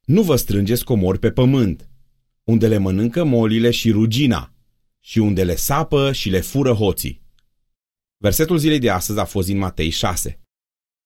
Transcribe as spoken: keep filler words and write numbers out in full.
Nu vă strângeți comori pe pământ, unde le mănâncă molile și rugina, și unde le sapă și le fură hoții. Versetul zilei de astăzi a fost din Matei șase.